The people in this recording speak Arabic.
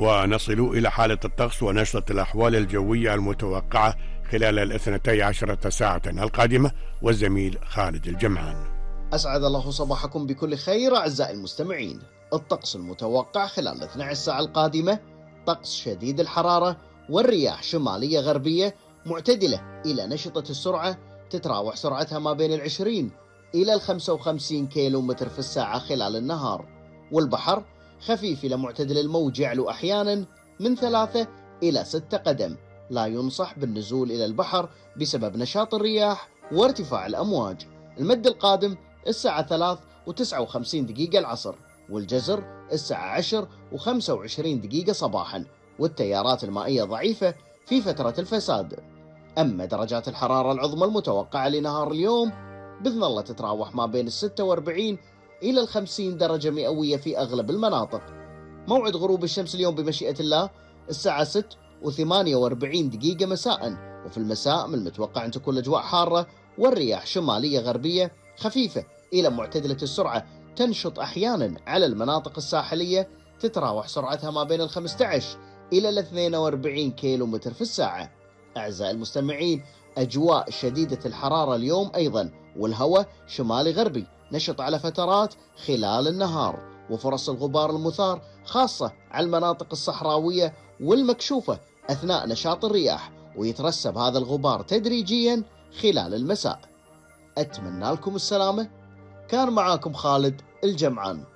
ونصل إلى حالة الطقس ونشرة الأحوال الجوية المتوقعة خلال 12 ساعة القادمة، والزميل خالد الجمعان. أسعد الله صباحكم بكل خير أعزائي المستمعين. الطقس المتوقع خلال 12 ساعة القادمة: طقس شديد الحرارة والرياح شمالية غربية معتدلة إلى نشطة السرعة، تتراوح سرعتها ما بين 20 إلى 55 كيلومتر في الساعة خلال النهار. والبحر خفيف إلى معتدل الموج، يعلو أحيانا من 3 إلى 6 قدم. لا ينصح بالنزول إلى البحر بسبب نشاط الرياح وارتفاع الأمواج. المد القادم الساعة 3:59 العصر، والجزر الساعة 10:25 صباحا، والتيارات المائية ضعيفة في فترة الفساد. أما درجات الحرارة العظمى المتوقعة لنهار اليوم بإذن الله تتراوح ما بين 46 إلى 50 درجة مئوية في أغلب المناطق. موعد غروب الشمس اليوم بمشيئة الله الساعة 6:48 مساء، وفي المساء من المتوقع أن تكون الأجواء حارة والرياح شمالية غربية خفيفة إلى معتدلة السرعة، تنشط أحيانا على المناطق الساحلية، تتراوح سرعتها ما بين 15 إلى 42 كيلومتر في الساعة. أعزائي المستمعين، أجواء شديدة الحرارة اليوم أيضا، والهواء شمالي غربي نشط على فترات خلال النهار، وفرص الغبار المثار خاصة على المناطق الصحراوية والمكشوفة أثناء نشاط الرياح، ويترسب هذا الغبار تدريجيا خلال المساء. أتمنى لكم السلامة. كان معاكم خالد الجمعان.